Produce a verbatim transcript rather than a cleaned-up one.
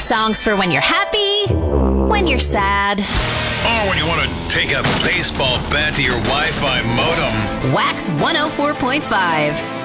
Songs for when you're happy, when you're sad. Or when you want to take a baseball bat to your Wi-Fi modem. Wax one oh four point five.